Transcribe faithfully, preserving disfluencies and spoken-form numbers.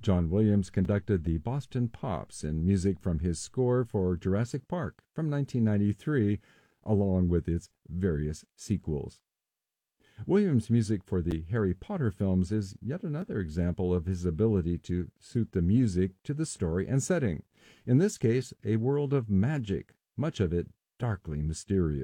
John Williams conducted the Boston Pops in music from his score for Jurassic Park from nineteen ninety-three, along with its various sequels. Williams' music for the Harry Potter films is yet another example of his ability to suit the music to the story and setting. In this case, a world of magic, much of it darkly mysterious.